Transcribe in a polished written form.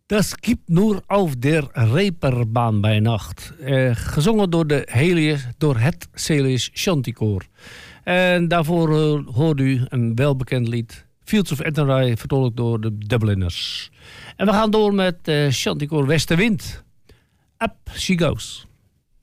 Das gibt nur auf der Reeperbaan bij nacht. Gezongen door het Celius Chanticoor. En daarvoor hoort u een welbekend lied. Fields of Athenry, vertolkt door de Dubliners. En we gaan door met Chanticoor Westenwind. Up she goes.